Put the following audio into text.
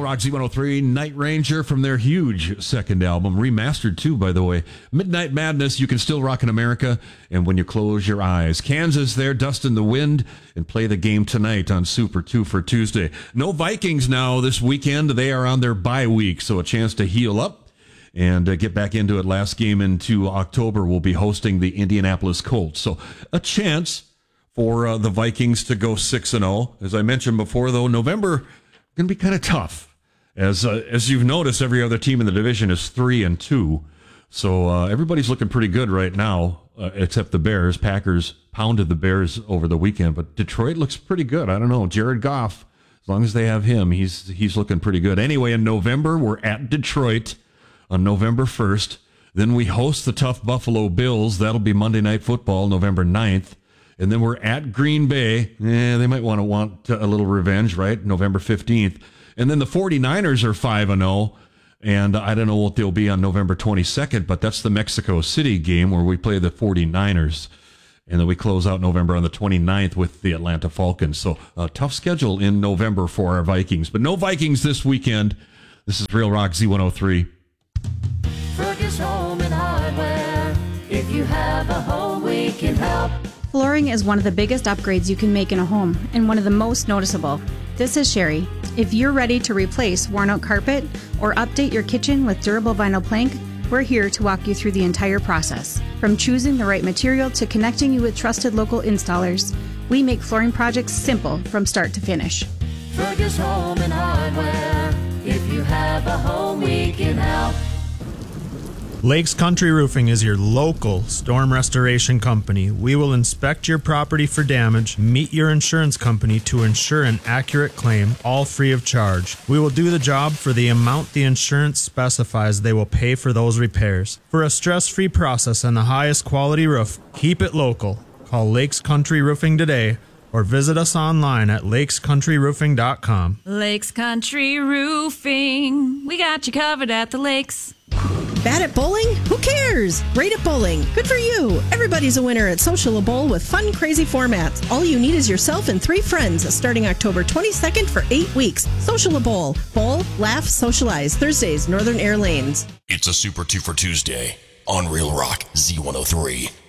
Real Rock Z103, Night Ranger from their huge second album, remastered too, by the way. Midnight Madness, You Can Still Rock in America, and When You Close Your Eyes. Kansas there, Dust in the Wind, and Play the Game Tonight on Super 2 for Tuesday. No Vikings now this weekend. They are on their bye week, so a chance to heal up and get back into it. Last game into October, we'll be hosting the Indianapolis Colts. So a chance for the Vikings to go 6-0. As I mentioned before, though, November going to be kind of tough. As you've noticed, every other team in the division is 3-2. So everybody's looking pretty good right now, except the Bears. Packers pounded the Bears over the weekend, but Detroit looks pretty good. I don't know. Jared Goff, as long as they have him, he's looking pretty good. Anyway, in November, we're at Detroit on November 1st. Then we host the tough Buffalo Bills. That'll be Monday Night Football, November 9th. And then we're at Green Bay. They might want a little revenge, right? November 15th. And then the 49ers are 5-0. And I don't know what they'll be on November 22nd, but that's the Mexico City game where we play the 49ers. And then we close out November on the 29th with the Atlanta Falcons. So a tough schedule in November for our Vikings. But no Vikings this weekend. This is Real Rock Z103. Fergus Home and Hardware. If you have a home, we can help. Flooring is one of the biggest upgrades you can make in a home, and one of the most noticeable. This is Sherry. If you're ready to replace worn-out carpet or update your kitchen with durable vinyl plank, we're here to walk you through the entire process. From choosing the right material to connecting you with trusted local installers, we make flooring projects simple from start to finish. Fergus Home and Hardware. If you have a home, we can help. Lakes Country Roofing is your local storm restoration company. We will inspect your property for damage, meet your insurance company to ensure an accurate claim, all free of charge. We will do the job for the amount the insurance specifies they will pay for those repairs. For a stress-free process and the highest quality roof, keep it local. Call Lakes Country Roofing today or visit us online at lakescountryroofing.com. Lakes Country Roofing. We got you covered at the lakes. Bad at bowling? Who cares? Great at bowling. Good for you. Everybody's a winner at Social Bowl with fun, crazy formats. All you need is yourself and 3 friends starting October 22nd for 8 weeks. Social Bowl. Bowl, laugh, socialize. Thursdays, Northern Air Lanes. It's a Super 2 for Tuesday on Real Rock Z103.